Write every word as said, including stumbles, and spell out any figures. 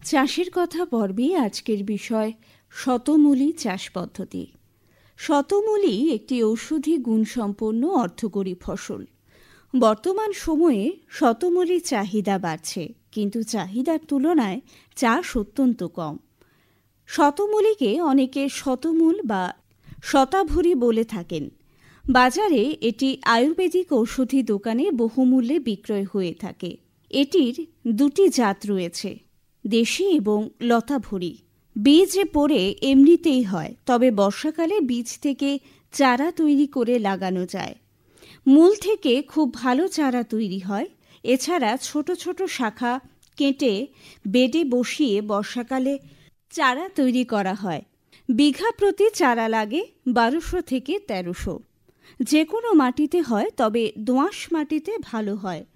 চাষের কথা পর্বে আজকের বিষয় শতমূলী চাষ পদ্ধতি। শতমূলী একটি ঔষধি গুণসম্পন্ন অর্থকরী ফসল। বর্তমান সময়ে শতমূলীর চাহিদা বাড়ছে, কিন্তু চাহিদার তুলনায় চাষ অত্যন্ত কম। শতমূলীকে অনেকে শতমূল বা শতাভরি বলে থাকেন। বাজারে এটি আয়ুর্বেদিক ঔষধি দোকানে বহুমূল্যে বিক্রয় হয়ে থাকে। এটির দুটি জাত রয়েছে, দেশি এবং লতাভরি। বীজ পড়ে এমনিতেই হয়, তবে বর্ষাকালে বীজ থেকে চারা তৈরি করে লাগানো যায়। মূল থেকে খুব ভালো চারা তৈরি হয়। এছাড়া ছোট ছোট শাখা কেটে বেডে বসিয়ে বর্ষাকালে চারা তৈরি করা হয়। বিঘা প্রতি চারা লাগে বারোশো থেকে তেরোশো। যে কোনো মাটিতে হয়, তবে দোআঁশ মাটিতে ভালো হয়।